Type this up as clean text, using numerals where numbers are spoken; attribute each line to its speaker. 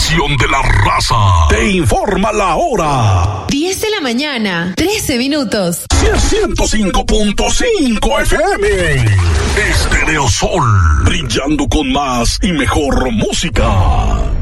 Speaker 1: estación de la raza. Te informa la hora.
Speaker 2: 10 de la mañana, 13 minutos.
Speaker 1: 105.5 FM. Estereosol, brillando con más y mejor música.